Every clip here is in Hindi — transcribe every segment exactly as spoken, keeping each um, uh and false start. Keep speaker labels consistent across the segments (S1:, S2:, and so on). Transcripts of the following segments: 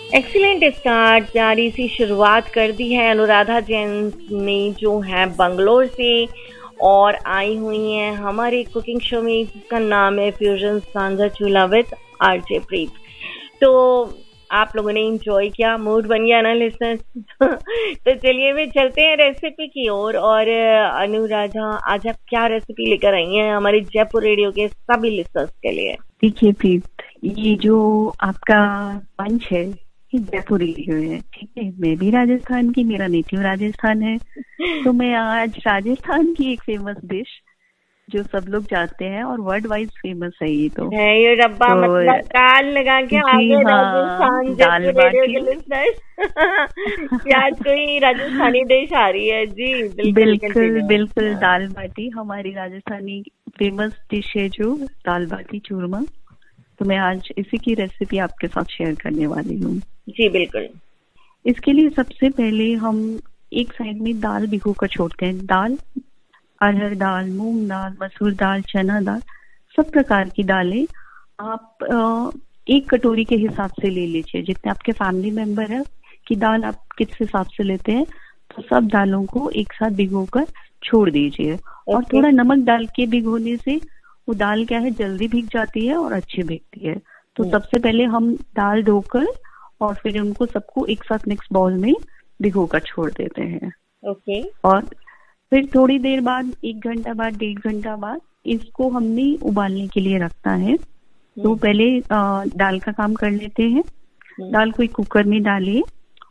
S1: एक्सीलेंट स्टार्ट, प्यारी सी शुरुआत कर दी है अनुराधा जैन ने जो है बंगलोर से, और आई हुई हैं हमारे कुकिंग शो में जिसका नाम है फ्यूजन सांझा चूल्हा विद आरजे प्रीत। तो आप लोगों ने एंजॉय किया, मूड बन गया ना लिसनर्स। तो चलिए फिर चलते हैं रेसिपी की ओर। और, और अनुराधा, आज आप क्या रेसिपी लेकर आई हैं हमारे जयपुर रेडियो के सभी लिसनर्स के लिए?
S2: देखिए प्रीत, ये जो आपका मंच है ये जयपुर रेडियो है, ठीक है। मैं भी राजस्थान की, मेरा नेटिव राजस्थान है। तो मैं आज राजस्थान की एक फेमस डिश जो सब लोग जानते हैं और वर्ल्ड वाइज फेमस है, ये तो
S1: है ये रब्बा,
S2: तो,
S1: मतलब ताल लगा के आगे
S2: हाँ,
S1: राजस्थान
S2: दाल बाटी।
S1: आज कोई राजस्थानी डिश आ रही है जी। बिल्कुल
S2: बिल्कुल, बिल्कुल दाल बाटी हमारी राजस्थानी फेमस डिश है, जो दाल बाटी चूरमा। तो मैं आज इसी की रेसिपी आपके साथ शेयर करने वाली हूँ
S1: जी। बिल्कुल।
S2: इसके लिए सबसे पहले हम एक साइड में दाल भिगो कर छोड़ते हैं। दाल, अरहर दाल, मूंग दाल, मसूर दाल, चना दाल, सब प्रकार की दालें आप एक कटोरी के हिसाब से ले लीजिए। जितने आपके फैमिली मेंबर है कि दाल आप किस हिसाब से लेते हैं, तो सब दालों को एक साथ भिगोकर छोड़ दीजिए। और थोड़ा नमक डाल के भिगोने से वो दाल क्या है, जल्दी भीग जाती है और अच्छी भीगती है। तो सबसे पहले हम दाल धोकर और फिर उनको सबको एक साथ मिक्स बाउल में भिगोकर छोड़ देते हैं।
S1: ओके।
S2: और फिर थोड़ी देर बाद, एक घंटा बाद, डेढ़ घंटा बाद इसको हमने उबालने के लिए रखना है। तो पहले दाल का काम कर लेते हैं। दाल को एक कुकर में डालिए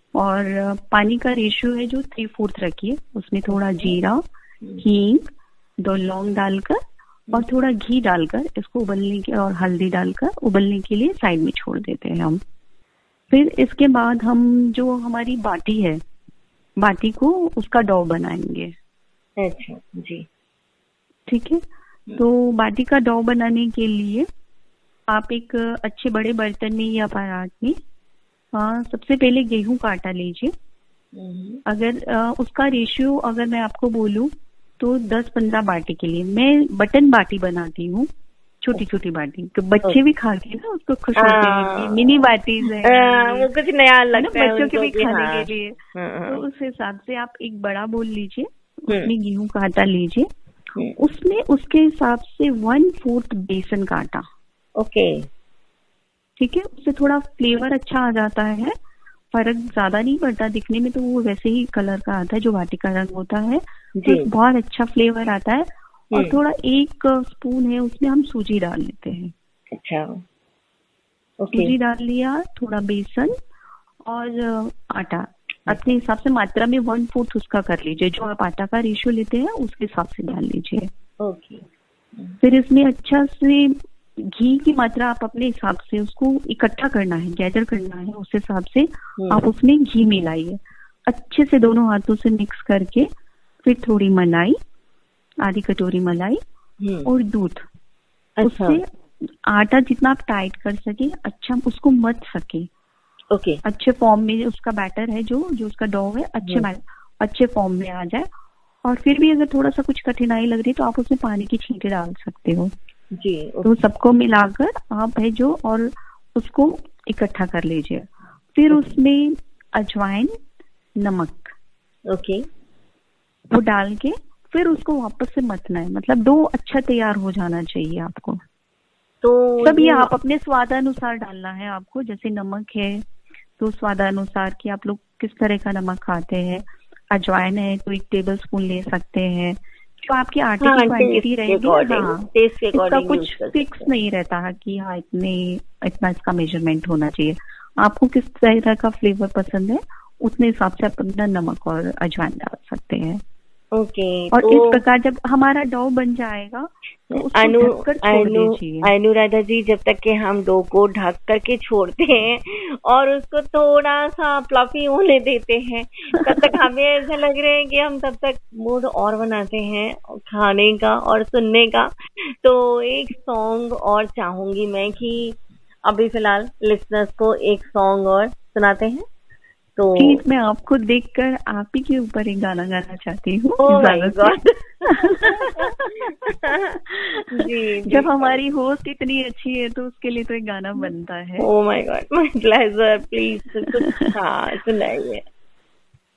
S2: और पानी का रेशियो है जो थ्री फोर्थ रखिए। उसमें थोड़ा जीरा, हींग, दो लौंग डालकर और थोड़ा घी डालकर इसको उबलने के और हल्दी डालकर उबलने के लिए साइड में छोड़ देते हैं हम। फिर इसके बाद हम जो हमारी बाटी है, बाटी को उसका डो बनाएंगे।
S1: अच्छा जी,
S2: ठीक है। तो बाटी का डो बनाने के लिए आप एक अच्छे बड़े बर्तन में या परात में आ, सबसे पहले गेहूं का आटा लीजिए। अगर आ, उसका रेशियो अगर मैं आपको बोलूं तो दस पंद्रह बाटी के लिए मैं बटन बाटी बनाती हूँ, छोटी छोटी बाटी, तो बच्चे भी खा के ना उसको खुश होते हैं। मिनी बाटीज है,
S1: वो कुछ नया लगता है
S2: बच्चों के भी खाने
S1: हाँ।
S2: के लिए। तो उस हिसाब से आप एक बड़ा बोल लीजिए, उसमें गेहूं का आटा लीजिए, उसमें उसके हिसाब से वन फोर्थ बेसन का आटा।
S1: ओके,
S2: ठीक है। उससे थोड़ा फ्लेवर अच्छा आ जाता है, फर्क ज्यादा नहीं पड़ता दिखने में, तो वो वैसे ही कलर का आता है जो बाटी का रंग होता है, तो बहुत अच्छा फ्लेवर आता है। और थोड़ा एक स्पून है उसमें हम सूजी डाल लेते हैं।
S1: अच्छा, ओके।
S2: सूजी डाल लिया, थोड़ा बेसन और आटा अपने हिसाब से मात्रा में वन फोर्थ उसका कर लीजिए। जो आप आटा का रेशियो लेते हैं उसके हिसाब से डाल लीजिए।
S1: ओके।
S2: फिर इसमें अच्छा से घी की मात्रा आप अपने हिसाब से उसको इकट्ठा करना है, गैदर करना है, उस हिसाब से आप उसमें घी मिलाइए अच्छे से दोनों हाथों से मिक्स करके। फिर थोड़ी मलाई, आधी कटोरी मलाई और दूध।
S1: अच्छा।
S2: उससे आटा जितना आप टाइट कर सके, अच्छा उसको मत सके,
S1: ओके,
S2: अच्छे फॉर्म में उसका बैटर है जो जो उसका डो है अच्छे अच्छे फॉर्म में आ जाए। और फिर भी अगर थोड़ा सा कुछ कठिनाई लग रही है तो आप उसमें पानी की छींटे डाल सकते हो
S1: जी।
S2: तो सबको मिलाकर आप है जो और उसको इकट्ठा कर लीजिए। फिर उसमें अजवाइन, नमक,
S1: ओके,
S2: वो डाल के फिर उसको वापस से मथना है। मतलब डो अच्छा तैयार हो जाना चाहिए आपको।
S1: तो
S2: सब ये आप अपने स्वादानुसार डालना है आपको। जैसे नमक है तो स्वादानुसार कि आप लोग किस तरह का नमक खाते हैं। अजवाइन है तो एक टेबल स्पून ले सकते हैं, जो आपकी आटे
S1: हाँ,
S2: की क्वांटिटी रहेगी। हाँ, इसका कुछ फिक्स नहीं रहता है कि हाँ इतने इतना इसका मेजरमेंट होना चाहिए। आपको किस तरह का फ्लेवर पसंद है उतने हिसाब से आप अपना नमक और अजवाइन डाल सकते हैं।
S1: ओके।
S2: और
S1: तो
S2: इस प्रकार जब हमारा डो बन जाएगा तो उसको
S1: अनु
S2: ढककर छोड़
S1: अनु
S2: दीजिए।
S1: अनुराधा जी, जब तक कि हम डो को ढक करके छोड़ते हैं और उसको थोड़ा सा फ्लफी होने देते हैं, तब तक हमें ऐसा लग रहा है कि हम तब तक मूड और बनाते हैं खाने का और सुनने का। तो एक सॉन्ग और चाहूंगी मैं कि अभी फिलहाल लिसनर्स को एक सॉन्ग और सुनाते हैं।
S2: तो प्लीज मैं आपको देखकर आप ही के ऊपर एक गाना गाना चाहती हूँ।
S1: oh my God। जी,
S2: जब हमारी होस्ट इतनी अच्छी है तो उसके लिए तो एक गाना बनता है।
S1: Oh my God, my pleasure, please कुछ हाँ सुनाइए।